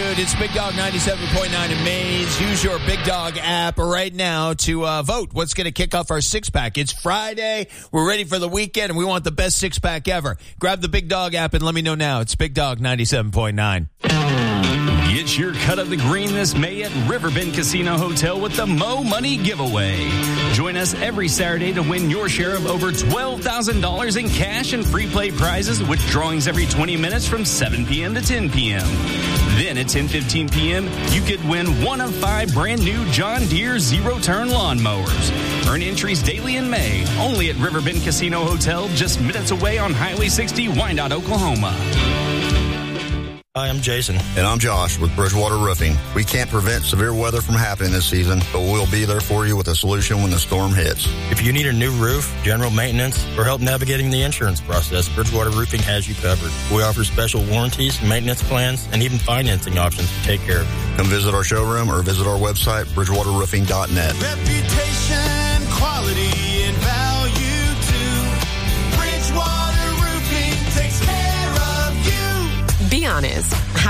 afternoon. It's Big Dog 97.9 in Mays. Use your Big Dog app right now to vote what's going to kick off our six-pack. It's Friday. We're ready for the weekend, and we want the best six-pack ever. Grab the Big Dog app and let me know now. It's Big Dog 97.9. Get your cut of the green this May at Riverbend Casino Hotel with the Mo Money Giveaway. Join us every Saturday to win your share of over $12,000 in cash and free play prizes with drawings every 20 minutes from 7 p.m. to 10 p.m. Then at 10:15 p.m., you could win one of 5 brand new John Deere zero-turn lawnmowers. Earn entries daily in May, only at Riverbend Casino Hotel, just minutes away on Highway 60, Wyandotte, Oklahoma. Hi, I'm Jason. And I'm Josh with Bridgewater Roofing. We can't prevent severe weather from happening this season, but we'll be there for you with a solution when the storm hits. If you need a new roof, general maintenance, or help navigating the insurance process, Bridgewater Roofing has you covered. We offer special warranties, maintenance plans, and even financing options to take care of you. Come visit our showroom or visit our website, bridgewaterroofing.net. Reputation, quality, and value too. Bridgewater Roofing takes care of you. Be honest.